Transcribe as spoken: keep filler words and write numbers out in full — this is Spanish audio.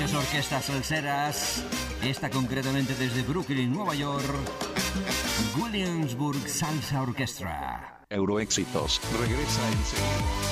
muchas orquestas salseras, esta concretamente desde Brooklyn, Nueva York, Williamsburg Salsa Orchestra. Euroéxitos regresa enseguida.